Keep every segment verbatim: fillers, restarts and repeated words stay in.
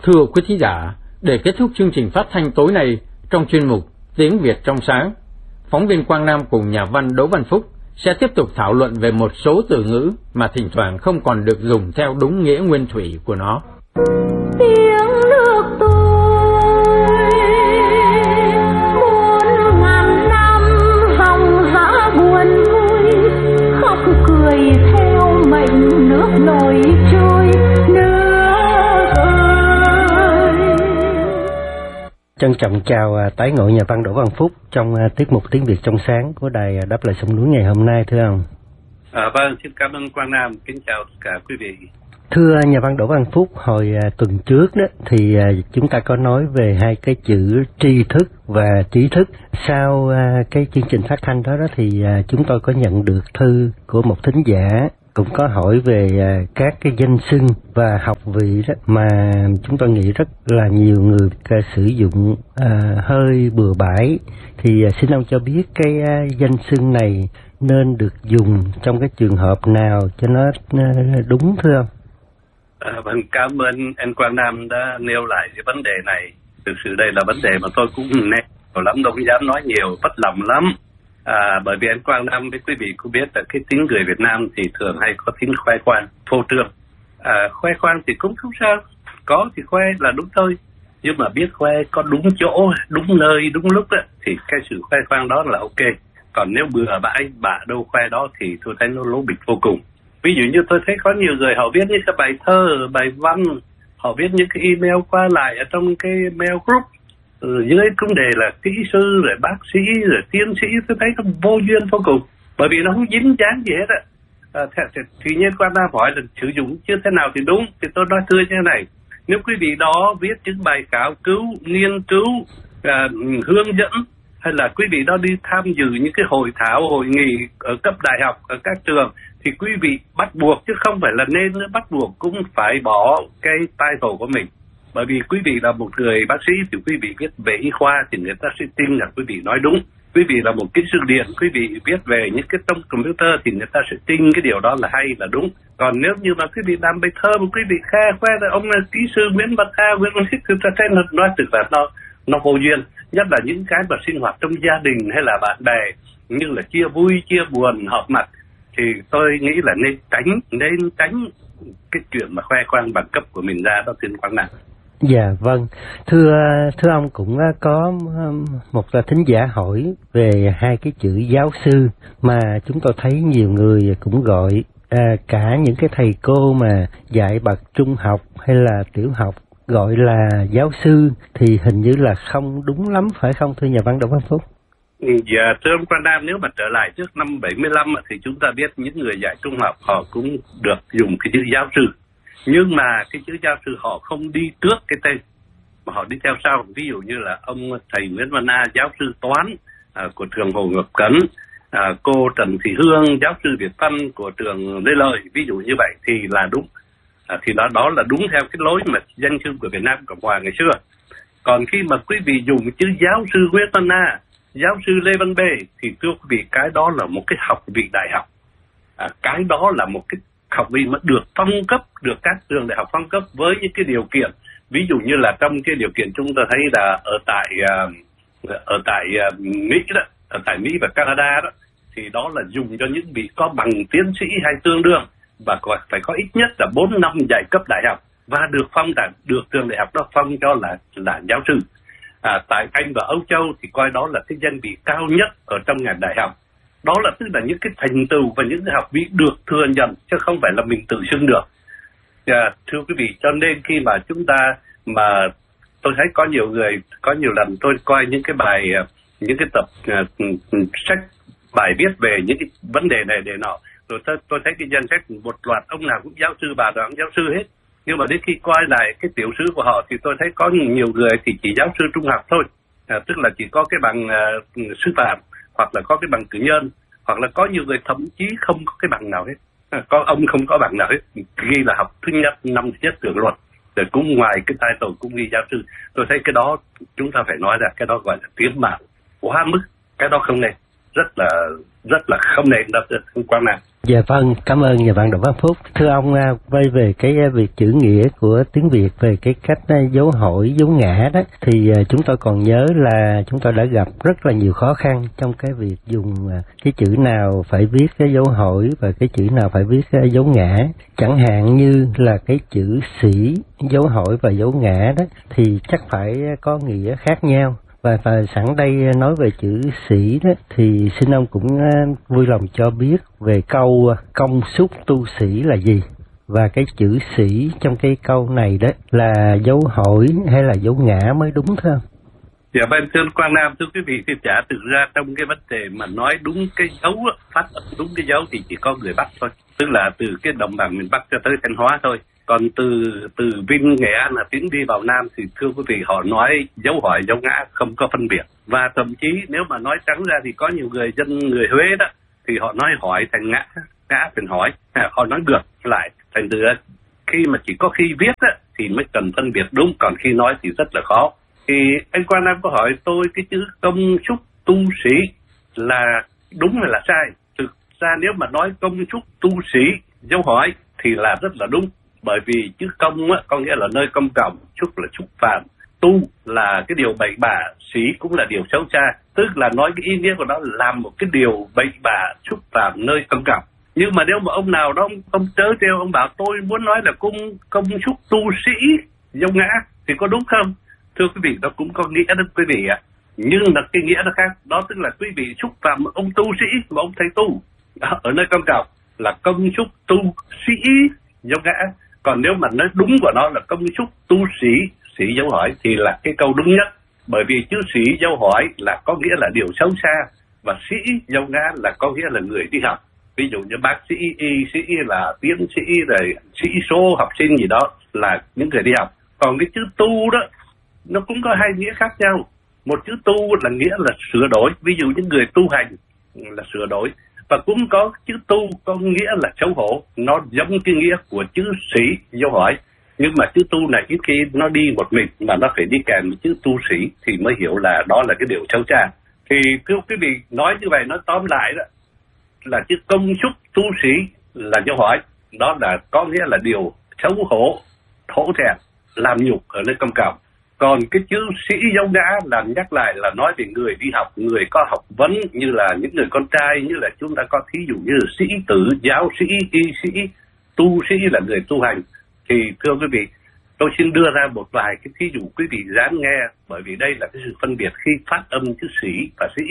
Thưa quý thính giả, để kết thúc chương trình phát thanh tối nay trong chuyên mục Tiếng Việt trong sáng, phóng viên Quang Nam cùng nhà văn Đỗ Văn Phúc sẽ tiếp tục thảo luận về một số từ ngữ mà thỉnh thoảng không còn được dùng theo đúng nghĩa nguyên thủy của nó. Tiếng nước tôi muôn ngàn năm hồng hã buồn vui, khóc cười theo mệnh nước nổi trôi nước ơi. Trân trọng chào tái ngộ nhà văn Đỗ Văn Phúc trong tiết mục Tiếng Việt trong sáng của đài Đáp Lời Sông Núi ngày hôm nay, thưa ông. À, vâng, xin cảm ơn Quang Nam, kính chào tất cả quý vị. Thưa nhà văn Đỗ Văn Phúc, hồi à, tuần trước đó thì à, chúng ta có nói về hai cái chữ tri thức và trí thức. Sau à, cái chương trình phát thanh đó đó thì à, chúng tôi có nhận được thư của một thính giả cũng có hỏi về à, các cái danh xưng và học vị đó mà chúng tôi nghĩ rất là nhiều người à, sử dụng à, hơi bừa bãi. Thì à, xin ông cho biết cái à, danh xưng này nên được dùng trong cái trường hợp nào cho nó à, đúng, thưa ông? À, vâng, cảm ơn anh Quang Nam đã nêu lại cái vấn đề này. Thực sự đây là vấn đề mà tôi cũng nè nhiều lắm, đâu có dám nói nhiều, vất lòng lắm. À, bởi vì anh Quang Nam với quý vị cũng biết là cái tính người Việt Nam thì thường hay có tính khoe khoang, phô trương. À, khoe khoang thì cũng không sao, có thì khoe là đúng thôi. Nhưng mà biết khoe có đúng chỗ, đúng nơi, đúng lúc đó, thì cái sự khoe khoang đó là ok. Còn nếu bừa bãi, bạ đâu khoe đó thì tôi thấy nó lố bịch vô cùng. Ví dụ như tôi thấy có nhiều người họ viết những cái bài thơ, bài văn, họ viết những cái email qua lại ở trong cái mail group. Ừ, dưới cũng đề là kỹ sư, rồi bác sĩ, rồi tiến sĩ, tôi thấy nó vô duyên vô cùng. Bởi vì nó không dính dáng gì hết á. À, thì nhiên Quang Nam hỏi là sử dụng chưa thế nào thì đúng. Thì tôi nói thưa như thế này. Nếu quý vị đó viết những bài khảo cứu, nghiên cứu, à, hướng dẫn, hay là quý vị đó đi tham dự những cái hội thảo, hội nghị ở cấp đại học, ở các trường, thì quý vị bắt buộc, chứ không phải là nên nữa, bắt buộc cũng phải bỏ cái title của mình. Bởi vì quý vị là một người bác sĩ thì quý vị viết về y khoa thì người ta sẽ tin là quý vị nói đúng. Quý vị là một kỹ sư điện, quý vị viết về những cái trong computer thì người ta sẽ tin cái điều đó là hay, là đúng. Còn nếu như mà quý vị làm bài thơ mà quý vị khoe khoe là ông là kỹ sư Nguyễn Văn Kha, Nguyễn Văn Thích, thì ta thấy nó nói thực là nó nó vô duyên. Nhất là những cái mà sinh hoạt trong gia đình hay là bạn bè, như là chia vui, chia buồn, họp mặt, thì tôi nghĩ là nên tránh nên tránh cái chuyện mà khoe khoang bằng cấp của mình ra đó, xin Quang Nam. Dạ vâng, thưa thưa ông cũng có một thính giả hỏi về hai cái chữ giáo sư mà chúng tôi thấy nhiều người cũng gọi à, cả những cái thầy cô mà dạy bậc trung học hay là tiểu học gọi là giáo sư thì hình như là không đúng lắm, phải không thưa nhà văn Đỗ Văn Phúc? Dạ thưa ông Quang Nam, nếu mà trở lại trước năm bảy mươi lăm thì chúng ta biết những người dạy trung học họ cũng được dùng cái chữ giáo sư. Nhưng mà cái chữ giáo sư họ không đi trước cái tên mà họ đi theo sau. Ví dụ như là ông thầy Nguyễn Văn A, giáo sư toán à, của trường Hồ Ngọc Cấn, à, cô Trần Thị Hương, giáo sư Việt văn của trường Lê Lợi, ví dụ như vậy thì là đúng. À, thì đó đó là đúng theo cái lối mà danh xưng của Việt Nam Cộng Hòa ngày xưa. Còn khi mà quý vị dùng chữ giáo sư Nguyễn Văn A, giáo sư Lê Văn B thì thưa quý vị, cái đó là một cái học vị đại học. À, cái đó là một cái học vị mà được phong cấp, được các trường đại học phong cấp với những cái điều kiện. Ví dụ như là trong cái điều kiện chúng ta thấy là ở tại uh, ở tại uh, Mỹ đó, ở tại Mỹ và Canada đó, thì đó là dùng cho những vị có bằng tiến sĩ hay tương đương và có, phải có ít nhất là bốn năm dạy cấp đại học và được phong tại được trường đại học đó phong cho là là giáo sư. À, tại Anh và Âu Châu thì coi đó là cái danh vị cao nhất ở trong ngành đại học. Đó là tức là những cái thành tựu và những cái học vị được thừa nhận, chứ không phải là mình tự xưng được. À, thưa quý vị, cho nên khi mà chúng ta mà tôi thấy có nhiều người, có nhiều lần tôi coi những cái bài, những cái tập uh, sách bài viết về những cái vấn đề này để nọ, rồi tôi, tôi thấy cái danh sách một loạt ông nào cũng giáo sư, bà nào cũng giáo sư hết. Nhưng mà đến khi coi lại cái tiểu sử của họ thì tôi thấy có nhiều người thì chỉ giáo sư trung học thôi, à, tức là chỉ có cái bằng uh, sư phạm, hoặc là có cái bằng cử nhân, hoặc là có nhiều người thậm chí không có cái bằng nào hết. À, có ông không có bằng nào hết, ghi là học thứ nhất, năm thứ nhất trường luật, rồi cũng ngoài cái title cũng ghi giáo sư. Tôi thấy cái đó chúng ta phải nói là cái đó gọi là tiến mạng quá mức, cái đó không nên, rất là rất là không nên đó, Quang Nam. Dạ vâng, cảm ơn nhà văn Đỗ Văn Phúc. Thưa ông, quay về cái việc chữ nghĩa của tiếng Việt về cái cách dấu hỏi, dấu ngã đó, thì chúng tôi còn nhớ là chúng tôi đã gặp rất là nhiều khó khăn trong cái việc dùng cái chữ nào phải viết cái dấu hỏi và cái chữ nào phải viết cái dấu ngã. Chẳng hạn như là cái chữ sĩ, dấu hỏi và dấu ngã đó, thì chắc phải có nghĩa khác nhau. Và, và sẵn đây nói về chữ sĩ đó, thì xin ông cũng uh, vui lòng cho biết về câu uh, công xúc tu sĩ là gì, và cái chữ sĩ trong cái câu này đó là dấu hỏi hay là dấu ngã mới đúng không? Dạ vâng, thưa Quang Nam, thưa quý vị khán giả, thực ra trong cái vấn đề mà nói đúng cái dấu, phát đúng cái dấu thì chỉ có người Bắc thôi, tức là từ cái đồng bằng miền Bắc cho tới Thanh Hóa thôi. Còn từ từ Vinh, Nghệ An là tiến đi vào Nam thì thưa quý vị, họ nói dấu hỏi dấu ngã không có phân biệt. Và thậm chí nếu mà nói trắng ra thì có nhiều người dân người Huế đó thì họ nói hỏi thành ngã, ngã thành hỏi, họ nói ngược lại. Thành từ khi mà chỉ có khi viết đó, thì mới cần phân biệt đúng, còn khi nói thì rất là khó. Thì anh Quang Nam có hỏi tôi cái chữ công trúc tu sĩ là đúng hay là sai? Thực ra nếu mà nói công trúc tu sĩ dấu hỏi thì là rất là đúng. Bởi vì chữ công á, có nghĩa là nơi công cộng, trúc là trúc phạm, tu là cái điều bậy bạ, sĩ cũng là điều xấu xa. Tức là nói cái ý nghĩa của nó là làm một cái điều bậy bạ, trúc phạm nơi công cộng. Nhưng mà nếu mà ông nào đó, ông, ông trớ trêu, ông bảo tôi muốn nói là công, công trúc tu sĩ dấu ngã thì có đúng không? Thưa quý vị, nó cũng có nghĩa đó quý vị ạ. À. Nhưng là cái nghĩa nó khác, đó tức là quý vị xúc phạm ông tu sĩ mà ông thầy tu đó, ở nơi công cộng là công trúc tu sĩ dấu ngã. Còn nếu mà nói đúng của nó là công trúc tu sĩ, sĩ dấu hỏi thì là cái câu đúng nhất. Bởi vì chữ sĩ dấu hỏi là có nghĩa là điều xấu xa, và sĩ dấu ngã là có nghĩa là người đi học. Ví dụ như bác sĩ, y sĩ là tiến sĩ, rồi sĩ số, học sinh gì đó là những người đi học. Còn cái chữ tu đó, nó cũng có hai nghĩa khác nhau. Một chữ tu là nghĩa là sửa đổi, ví dụ những người tu hành là sửa đổi. Và cũng có chữ tu có nghĩa là xấu hổ, nó giống cái nghĩa của chữ sĩ dấu hỏi. Nhưng mà chữ tu này ít khi nó đi một mình, mà nó phải đi kèm với chữ tu sĩ thì mới hiểu là đó là cái điều xấu xa. Thì thưa quý vị, nói như vậy nó tóm lại đó là chữ công trúc tu sĩ là dấu hỏi, đó là có nghĩa là điều xấu hổ, thổ thẹn, làm nhục ở nơi công cộng. Còn cái chữ sĩ dấu ngã làm nhắc lại là nói về người đi học, người có học vấn, như là những người con trai, như là chúng ta có thí dụ như là sĩ tử, giáo sĩ, y sĩ, tu sĩ là người tu hành. Thì thưa quý vị, tôi xin đưa ra một vài cái thí dụ quý vị dám nghe, bởi vì đây là cái sự phân biệt khi phát âm chữ sĩ và sĩ.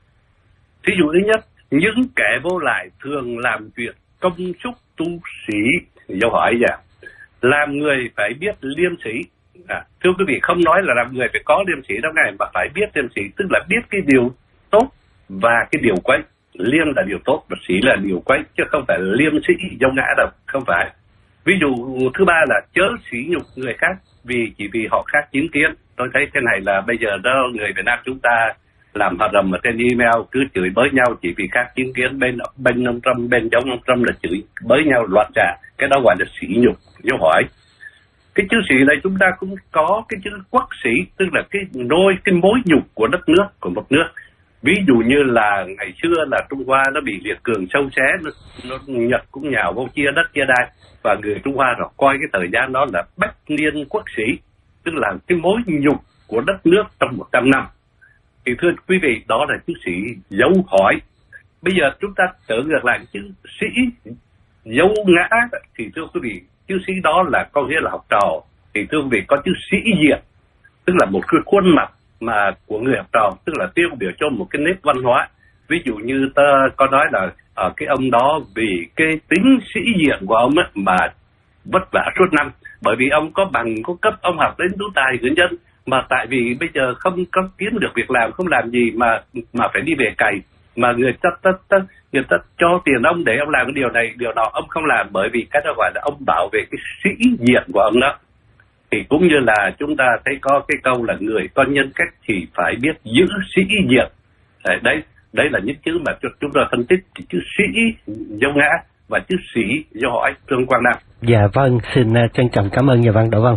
Thí dụ thứ nhất, những kẻ vô lại thường làm chuyện công trúc tu sĩ dấu hỏi dạ. Làm người phải biết liêm sĩ. À, thưa quý vị, không nói là làm người phải có liêm sĩ đâu ngay, mà phải biết liêm sĩ, tức là biết cái điều tốt và cái điều quấy. Liêm là điều tốt và sĩ là điều quấy, chứ không phải là liêm sĩ dấu ngã đâu, không phải. Ví dụ thứ ba là chớ sỉ nhục người khác vì chỉ vì họ khác chính kiến. Tôi thấy thế này là bây giờ đó người Việt Nam chúng ta làm hợp đồng ở trên email cứ chửi bới nhau chỉ vì khác chính kiến, bên bên ông Trump, bên giống ông Trump là chửi bới nhau loạn trà, cái đó gọi là sỉ nhục dấu hỏi. Cái chữ sĩ này chúng ta cũng có cái chữ quốc sĩ, tức là cái nôi, cái mối nhục của đất nước, của một nước. Ví dụ như là ngày xưa là Trung Hoa nó bị liệt cường sâu xé, nó, nó Nhật cũng nhào vô chia đất chia đai, và người Trung Hoa rồi coi cái thời gian đó là bách niên quốc sĩ, tức là cái mối nhục của đất nước trong một trăm năm. Thì thưa quý vị, đó là chữ sĩ dấu hỏi. Bây giờ chúng ta trở ngược lại chữ sĩ dấu ngã, thì thưa quý vị, chữ sĩ đó là có nghĩa là học trò. Thì thưa quý vị, có chữ sĩ diện, tức là một cái khuôn mặt mà của người học trò, tức là tiêu biểu cho một cái nếp văn hóa. Ví dụ như ta có nói là ở cái ông đó vì cái tính sĩ diện của ông ấy mà vất vả suốt năm, bởi vì ông có bằng có cấp, ông học đến tú tài cử nhân, mà tại vì bây giờ không có kiếm được việc làm, không làm gì mà mà phải đi về cày, mà người ta, ta, ta người ta cho tiền ông để ông làm cái điều này điều nọ, ông không làm, bởi vì cái đó gọi là ông bảo vệ cái sĩ diện của ông đó. Thì cũng như là chúng ta thấy có cái câu là người có nhân cách thì phải biết giữ sĩ diện. Đấy, đấy là những chữ mà chúng ta phân tích, chữ sĩ dấu ngã và chữ sĩ dấu hỏi. Trương Quang Nam. Dạ vâng, xin trân trọng cảm ơn nhà văn Đỗ Văn Phúc.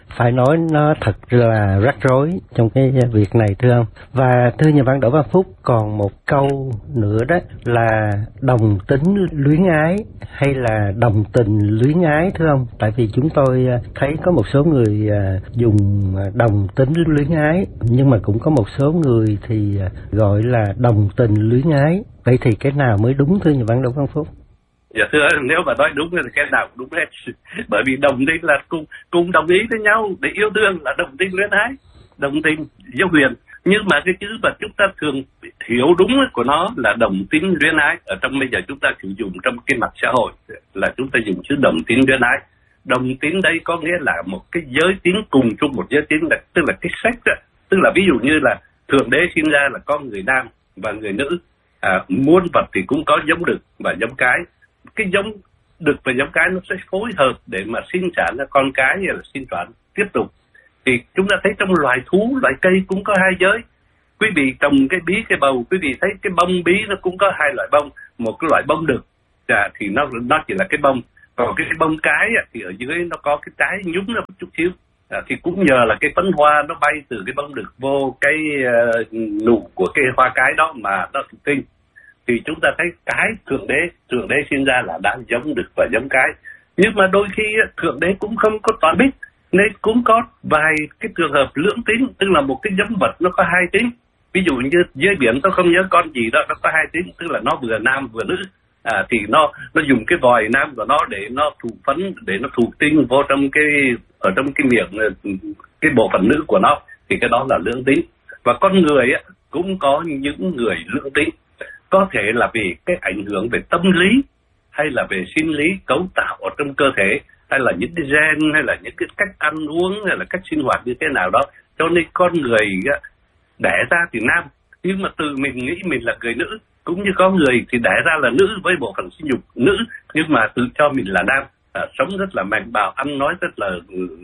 phải nói nó thật là rắc rối trong cái việc này thưa ông. Và thưa nhà văn Đỗ Văn Phúc, còn một câu nữa đó là đồng tính luyến ái hay là đồng tình luyến ái thưa ông? Tại vì chúng tôi thấy có một số người dùng đồng tính luyến ái, nhưng mà cũng có một số người thì gọi là đồng tình luyến ái. Vậy thì cái nào mới đúng thưa nhà văn Đỗ Văn Phúc? Dạ thưa, nếu mà nói đúng thì cái nào cũng đúng hết. Bởi vì đồng tình là cùng cùng đồng ý với nhau để yêu thương là đồng tình luyến ái, đồng tình giao huyền. Nhưng mà cái chữ mà chúng ta thường hiểu đúng của nó là đồng tính luyến ái. Ở trong bây giờ chúng ta sử dụng trong cái mặt xã hội là chúng ta dùng chữ đồng tính luyến ái. Đồng tính đây có nghĩa là một cái giới tính cùng chung một giới tính, là tức là cái sex đó. Tức là ví dụ như là Thượng Đế sinh ra là có người nam và người nữ, à, muôn vật thì cũng có giống đực và giống cái. Cái giống đực và giống cái nó sẽ phối hợp để mà sinh sản ra con cái hay là sinh sản tiếp tục. Thì chúng ta thấy trong loài thú, loài cây cũng có hai giới. Quý vị trồng cái bí cái bầu, quý vị thấy cái bông bí nó cũng có hai loại bông. Một cái loại bông đực à, thì nó nó chỉ là cái bông, còn cái bông cái thì ở dưới nó có cái trái nhúng nó một chút xíu. À, thì cũng nhờ là cái phấn hoa nó bay từ cái bông đực vô cái uh, nụ của cái hoa cái đó mà nó thụ tinh. Thì chúng ta thấy cái Thượng Đế, Thượng Đế sinh ra là đã giống đực và giống cái. Nhưng mà đôi khi Thượng Đế cũng không có toàn biết, nên cũng có vài cái trường hợp lưỡng tính, tức là một cái giống vật nó có hai tính. Ví dụ như dưới biển tôi không nhớ con gì đó, nó có hai tính, tức là nó vừa nam vừa nữ. À, thì nó nó dùng cái vòi nam của nó để nó thụ phấn, để nó thụ tinh vô trong cái ở trong cái miệng, cái bộ phận nữ của nó, thì cái đó là lưỡng tính. Và con người á, cũng có những người lưỡng tính, có thể là vì cái ảnh hưởng về tâm lý hay là về sinh lý cấu tạo ở trong cơ thể, hay là những cái gen, hay là những cái cách ăn uống, hay là cách sinh hoạt như thế nào đó, cho nên con người á, đẻ ra thì nam, nhưng mà từ mình nghĩ mình là người nữ. Cũng như có người thì đẻ ra là nữ với bộ phận sinh dục nữ, nhưng mà tự cho mình là nam, à, sống rất là mạnh bạo, ăn nói rất là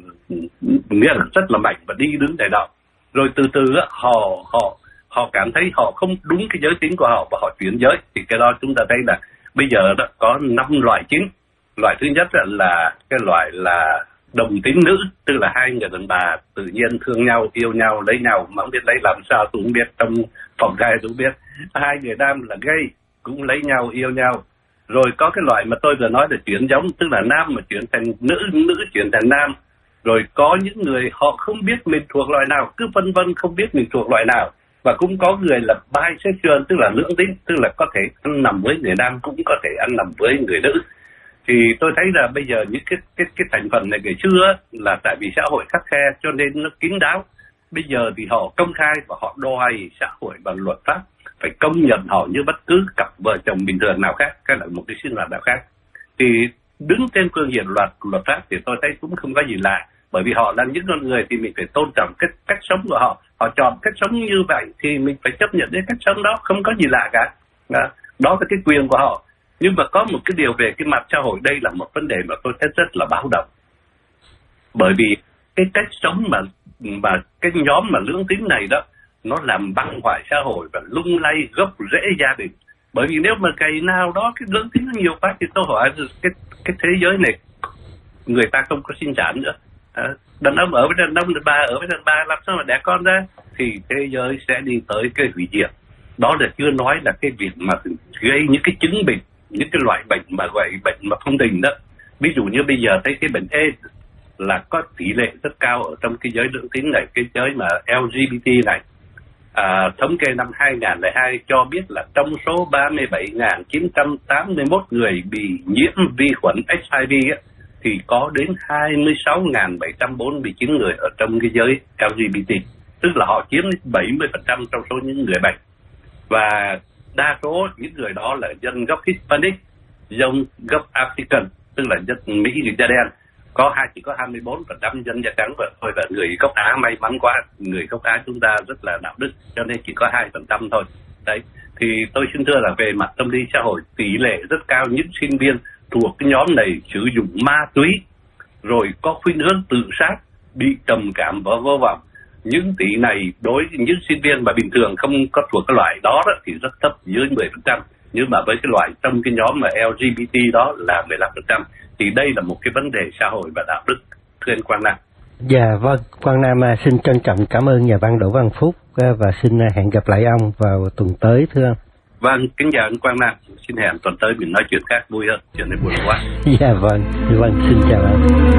nghĩa là rất là mạnh và đi đứng đại đạo. Rồi từ từ á, họ họ họ cảm thấy họ không đúng cái giới tính của họ và họ chuyển giới. Thì cái đó chúng ta thấy là bây giờ đó có năm loại chính. Loại thứ nhất là cái loại là đồng tính nữ, tức là hai người đàn bà tự nhiên thương nhau, yêu nhau, lấy nhau, mà không biết lấy làm sao tôi không biết, trong phòng gai tôi không biết. Hai người nam là gay, cũng lấy nhau, yêu nhau. Rồi có cái loại mà tôi vừa nói là chuyển giống, tức là nam mà chuyển thành nữ, nữ chuyển thành nam. Rồi có những người họ không biết mình thuộc loại nào, cứ vân vân không biết mình thuộc loại nào. Và cũng có người là bisexual, tức là lưỡng tính, tức là có thể ăn nằm với người nam, cũng có thể ăn nằm với người nữ. Thì tôi thấy là bây giờ những cái cái cái thành phần này ngày xưa là tại vì xã hội khắt khe cho nên nó kín đáo. Bây giờ thì họ công khai và họ đòi xã hội bằng luật pháp phải công nhận họ như bất cứ cặp vợ chồng bình thường nào khác, hay là một cái sinh hoạt nào khác. Thì đứng trên phương diện luật luật pháp thì tôi thấy cũng không có gì lạ, bởi vì họ là những con người thì mình phải tôn trọng cái cách sống của họ. Họ chọn cách sống như vậy thì mình phải chấp nhận cái cách sống đó, không có gì lạ cả. Đó, đó là cái quyền của họ. Nhưng mà có một cái điều về cái mặt xã hội, đây là một vấn đề mà tôi thấy rất là báo động. Bởi vì cái cách sống mà mà cái nhóm mà lưỡng tính này đó, nó làm băng hoại xã hội và lung lay gốc rễ gia đình. Bởi vì nếu mà ngày nào đó cái lưỡng tính nó nhiều quá thì tôi hỏi cái cái thế giới này người ta không có sinh sản nữa. À, đàn ông ở với đàn ông, đàn bà ở với đàn bà, làm sao mà đẻ con ra, thì thế giới sẽ đi tới cái hủy diệt. Đó là chưa nói là cái việc mà gây những cái chứng bệnh, những cái loại bệnh mà gọi bệnh mà không tình đó. Ví dụ như bây giờ thấy cái bệnh AIDS là có tỷ lệ rất cao ở trong cái giới lưỡng tính này, cái giới mà L G B T này. À, thống kê năm hai không không hai cho biết là trong số ba mươi bảy nghìn chín trăm tám mươi mốt người bị nhiễm vi khuẩn H I V á, thì có đến hai mươi sáu nghìn bảy trăm bốn mươi chín người ở trong cái giới L G B T, tức là họ chiếm đến bảy mươi phần trăm trong số những người bệnh. Và đa số những người đó là dân gốc Hispanic, dân gốc African, tức là dân Mỹ, người da đen. Có hai chỉ có hai mươi bốn phần trăm dân da trắng và thôi, là người gốc Á may mắn quá, người gốc Á chúng ta rất là đạo đức cho nên chỉ có hai phần trăm thôi. Đấy, thì tôi xin thưa là về mặt tâm lý xã hội, tỷ lệ rất cao những sinh viên thuộc cái nhóm này sử dụng ma túy, rồi có khuynh hướng tự sát, bị trầm cảm và vô vọng. Những tỷ này đối với những sinh viên mà bình thường không có thuộc cái loại đó, đó thì rất thấp, dưới mười phần trăm. Nhưng mà với cái loại trong cái nhóm mà L G B T đó là mười lăm phần trăm. Thì đây là một cái vấn đề xã hội và đạo đức, thưa anh Quang Nam. Dạ vâng, Quang Nam à, xin trân trọng cảm ơn nhà văn Đỗ Văn Phúc à, và xin à, hẹn gặp lại ông vào tuần tới thưa ông. Vâng, kính chào anh Quang Nam. Xin hẹn tuần tới mình nói chuyện khác vui hơn, chuyện này buồn quá. Dạ vâng, vâng xin chào ông.